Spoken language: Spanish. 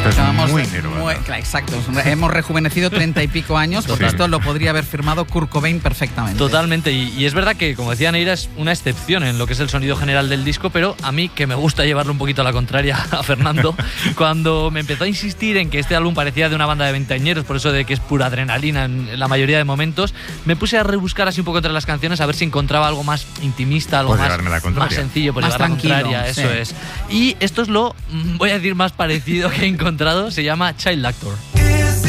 Acabamos muy Nirvana. Exacto, hemos rejuvenecido 30 y pico años, porque esto lo podría haber firmado Kurt Cobain perfectamente. Totalmente, y es verdad que, como decía Neira, es una excepción en lo que es el sonido general del disco, pero a mí, que me gusta llevarlo un poquito a la contraria a Fernando, cuando me empezó a insistir en que este álbum parecía de una banda de veinteañeros, por eso de que es pura adrenalina en la mayoría de momentos, me puse a rebuscar así un poco entre las canciones a ver si encontraba algo más intimista, algo más sencillo, por más llevar tranquilo, la contraria, eso es. Y esto es lo, voy a decir, más parecido que he encontrado, se llama Child Actor.